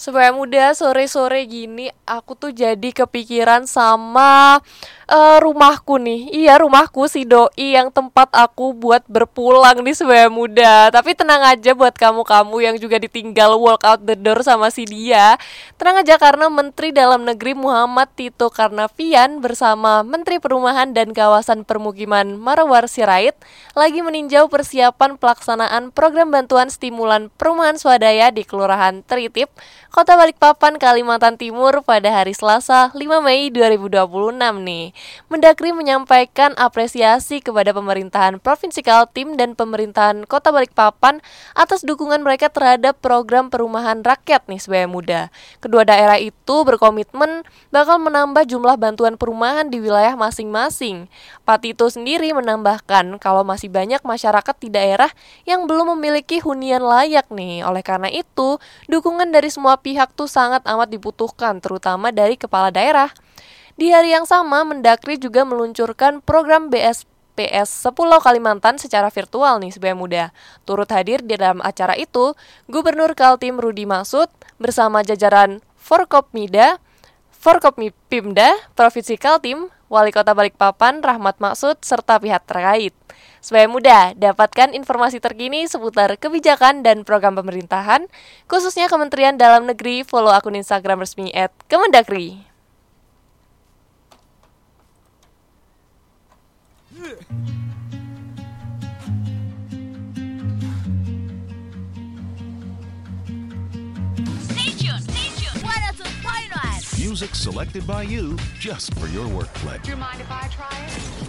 Supaya muda sore-sore gini aku tuh jadi kepikiran sama rumahku nih. Iya, rumahku si doi yang tempat aku buat berpulang nih supaya muda. Tapi tenang aja buat kamu-kamu yang juga ditinggal walk out the door sama si dia. Tenang aja karena Menteri Dalam Negeri Muhammad Tito Karnavian bersama Menteri Perumahan dan Kawasan Permukiman Marwar Sirait lagi meninjau persiapan pelaksanaan program bantuan stimulan perumahan swadaya di Kelurahan Tritip, Kota Balikpapan, Kalimantan Timur pada hari Selasa 5 Mei 2026 nih. Mendagri menyampaikan apresiasi kepada pemerintahan Provinsi Kaltim dan pemerintahan Kota Balikpapan atas dukungan mereka terhadap program perumahan rakyat nih supaya muda. Kedua daerah itu berkomitmen bakal menambah jumlah bantuan perumahan di wilayah masing-masing. Pak Tito sendiri menambahkan kalau masih banyak masyarakat di daerah yang belum memiliki hunian layak nih. Oleh karena itu, dukungan dari semua pihak tuh sangat amat dibutuhkan, terutama dari kepala daerah. Di hari yang sama, Mendagri juga meluncurkan program BSPS Sepulau Kalimantan secara virtual nih supaya muda. Turut hadir di dalam acara itu, Gubernur Kaltim Rudi Marsud bersama jajaran Forkopimda Provinsi Kaltim, Wali Kota Balikpapan Rahmat Maksud, serta pihak terkait. Supaya muda, dapatkan informasi terkini seputar kebijakan dan program pemerintahan, khususnya Kementerian Dalam Negeri. Follow akun Instagram resmi @Kemendagri. Stay tuned. 102.1. Music selected by you just for your workplace. Do you mind if I try it?